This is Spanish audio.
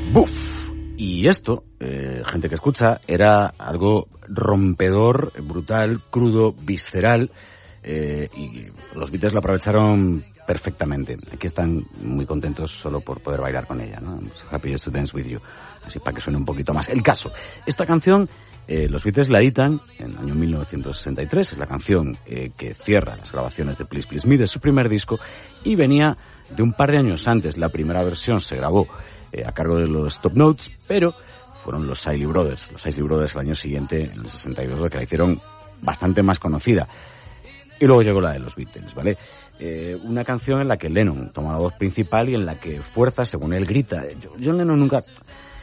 ¡Buf! Y esto, gente que escucha, era algo rompedor, brutal, crudo, visceral, y los Beatles lo aprovecharon perfectamente. Aquí están muy contentos solo por poder bailar con ella, ¿no? Happy to dance with you. Así para que suene un poquito más. El caso, esta canción, los Beatles la editan en el año 1963, es la canción que cierra las grabaciones de Please Please Me, de su primer disco, y venía de un par de años antes. La primera versión se grabó a cargo de los Top Notes, pero fueron los Isley Brothers. Los Isley Brothers el año siguiente, en el 62, lo que la hicieron bastante más conocida. Y luego llegó la de los Beatles, ¿vale? Una canción en la que Lennon toma la voz principal y en la que fuerza, según él grita. John Lennon nunca